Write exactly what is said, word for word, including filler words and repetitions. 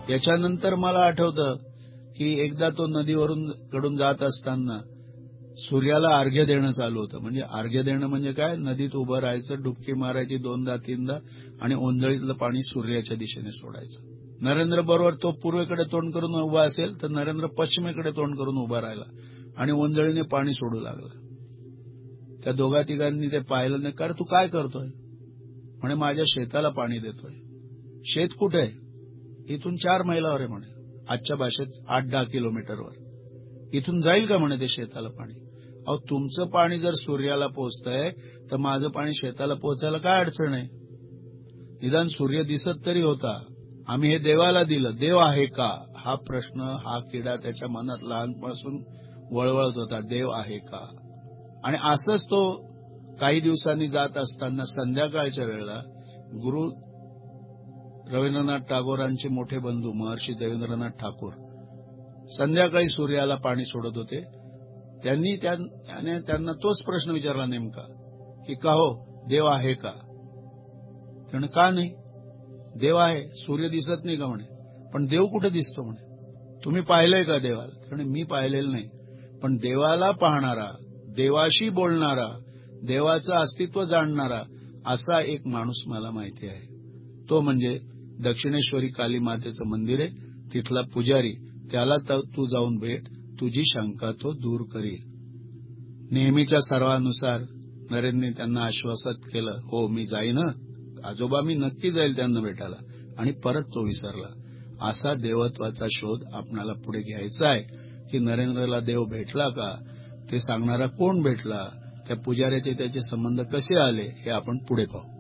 याच्यानंतर मला आठवतं की एकदा तो नदीवरून कडून जात असताना सूर्याला अर्घ्य देणं चालू होतं. म्हणजे अर्घ्य देणं म्हणजे काय, नदीत उभं राहायचं, डुबकी मारायची दोनदा तीनदा आणि ओंजळीतलं पाणी सूर्याच्या दिशेने सोडायचं. नरेंद्र बरोबर तो पूर्वेकडे तोंड करून उभा असेल तर नरेंद्र पश्चिमेकडे तोंड करून उभा राहिला आणि ओंजळीने पाणी सोडू लागला. त्या दोघा तिघांनी ते पाहिलं नाही. कारण तू काय करतोय? म्हणे माझ्या शेताला पाणी देतोय. शेत कुठे आहे? इथून चार मैलावर आहे म्हणे, आजच्या भाषेत आठ दहा किलोमीटरवर. इथून जाईल का म्हणे ते शेताला पाणी? अहो तुमचं पाणी जर सूर्याला पोहोचतंय तर माझं पाणी शेताला पोहोचायला काय अडचण आहे? निदान सूर्य दिसत तरी होता. आम्ही हे देवाला दिलं, देव आहे का हा प्रश्न हा किडा त्याच्या मनात लहानपासून वळवळत होता, देव आहे का. आणि असंच तो काही दिवसांनी जात असताना संध्याकाळच्या वेळेला गुरु रवींद्रनाथ टागोरांचे मोठे बंधू महर्षी देवेंद्रनाथ ठाकूर संध्याकाळी सूर्याला पाणी सोडत होते. त्यांनी त्याने त्यांना तोच प्रश्न विचारला नेमका की का हो, देव आहे का? त्याने का नाही, देव आहे, सूर्य दिसत नाही का म्हणे. पण देव कुठे दिसतो म्हणे, तुम्ही पाहिलंय का देवाला? त्याने मी पाहिलेलं नाही, पण देवाला पाहणारा, देवाशी बोलणारा, देवाचं अस्तित्व जाणणारा असा एक माणूस मला माहिती आहे. तो म्हणजे दक्षिणेश्वरी काली मातेचं मंदिर आहे, तिथला पुजारी. त्याला तू जाऊन भेट, तुझी शंका तो दूर करील. नेहमीच्या सर्वानुसार नरेंद्रने त्यांना आश्वासित केलं, हो मी जाईन, आजोबा मी नक्की जाईल त्यांना भेटायला. आणि परत तो विसरला. असा देवत्वाचा शोध आपणाला पुढे घ्यायचा आहे की नरेंद्रला देव भेटला का, ते सांगणारा कोण भेटला, त्या पुजाऱ्याचे त्याचे संबंध कसे आले, हे आपण पुढे पाहू.